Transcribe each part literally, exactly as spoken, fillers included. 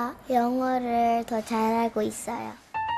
영어를 더 잘하고 있어요.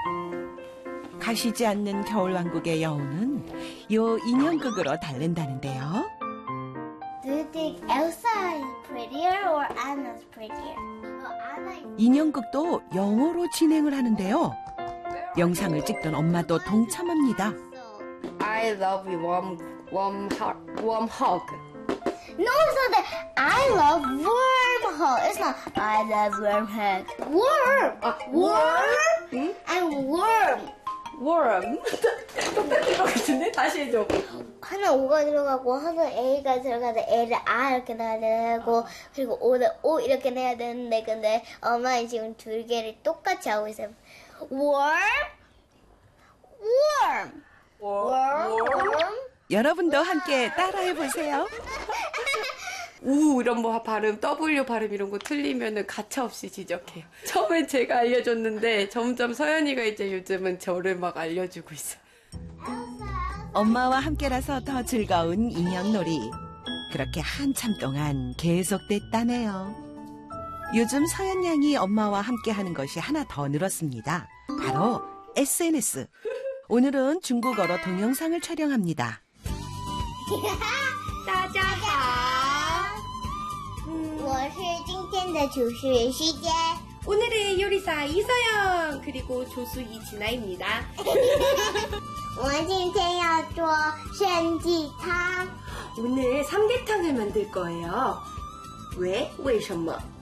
가시지 않는 겨울왕국의 여우는 요 인형극으로 달랜다는데요. Do you think Elsa is prettier or Anna's prettier? Oh, Anna is... 인형극도 영어로 진행을 하는데요. 영상을 찍던 엄마도 동참합니다. I love you, warm, warm, hug, warm hug. No, it's not that. I love worm hug. It's not I love worm hug. Worm. 아, Worm 응? and worm. Warm. 똑같은 것 같은데? 다시 해줘. 하나 O가 들어가고 하나 A가 들어가는데 A를 A 이렇게 넣어야 되고 그리고 O를 O 이렇게 내야 되는데 근데 엄마는 지금 두 개를 똑같이 하고 있어요. Worm. Worm. Worm. 여러분도 함께 따라해 보세요. 우 이런 뭐 발음, W 발음 이런 거 틀리면은 가차없이 지적해요. 처음엔 제가 알려줬는데 점점 서연이가 이제 요즘은 저를 막 알려주고 있어요. 엄마와 함께라서 더 즐거운 인형놀이. 그렇게 한참 동안 계속됐다네요. 요즘 서연 양이 엄마와 함께하는 것이 하나 더 늘었습니다. 바로 에스엔에스. 오늘은 중국어로 동영상을 촬영합니다. 大家好，我是今天的厨师시间 오늘의 요리사 이서영 그리고 조수 이진아입니다. 我们今天要做参鸡汤。 오늘 삼계탕을 만들 거예요. 왜? 为什么?